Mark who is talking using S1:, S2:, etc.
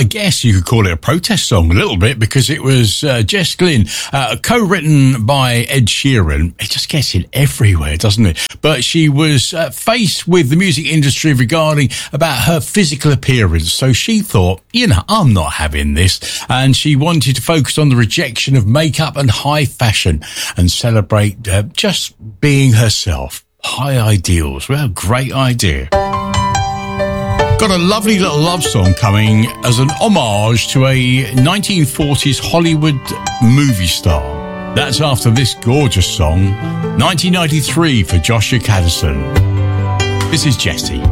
S1: I guess you could call it a protest song a little bit, because it was Jess Glynne, co-written by Ed Sheeran. It just gets it everywhere, doesn't it? But she was faced with the music industry regarding about her physical appearance. So she thought, I'm not having this. And she wanted to focus on the rejection of makeup and high fashion and celebrate just being herself. High ideals. Well, great idea. Got a lovely little love song coming as an homage to a 1940s Hollywood movie star. That's after this gorgeous song, 1993 for Joshua Caddison. This is Jessie.